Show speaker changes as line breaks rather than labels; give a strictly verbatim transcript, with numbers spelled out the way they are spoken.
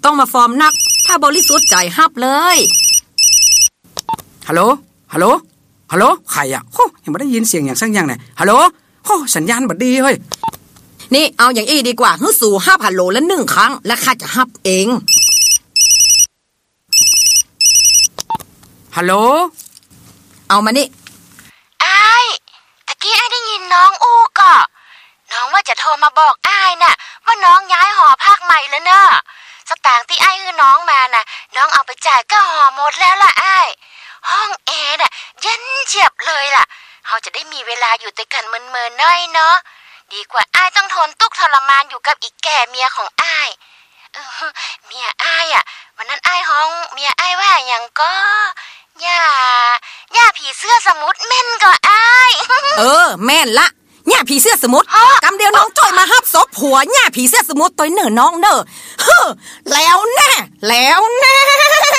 ต้องมาฟอร์มนักถ้าบริสุทธิ์ใจฮับเลย
ฮัลโหลฮัลโหลฮัลโหลใครอ่ะโอ้ยังไม่ได้ยินเสียงอย่างสักอย่างเนี่ยฮัลโหลโอ้สัญญาณบัดดีเฮ้ย
นี่เอาอย่างอี้ดีกว่าฮึสู่ฮับฮัลโหลละหนึ่งครั้งและข้าจะฮับเอง
ฮัลโหล
เอามานี่
อ้ายตะกี้อ้ายได้ยินน้องอู้ก่อน้องว่าจะโทรมาบอกอ้ายน่ะว่าน้องย้ายหอพักใหม่แล้วเนอะสตางค์ที่อ้ายให้น้องมาน่ะน้องเอาไปจ่ายก็หอหมดแล้วล่ะอ้ายห้องแอร์น่ะเย็นเฉียบเลยล่ะเราจะได้มีเวลาอยู่ด้วยกันเมินๆหน่อยเนาะดีกว่าอ้ายต้องทนทุกข์ทรมานอยู่กับอีกแก่เมียของอ้ายเออเมียอ้ายอ่ะวันนั้นอ้ายห้องเมียอ้ายว่าอย่างก็ย่าย่าผีเสื้อสมุทรแม่นก็อ้าย
เออแม่นละย่าผีเสื้อสมุทรกำเดียวน้องจ้อยมาฮับศพผัวย่าผีเสื้อสมุทรตัวเน่อน้องเน่อเฮ้อแล้วแน่แล้วแน่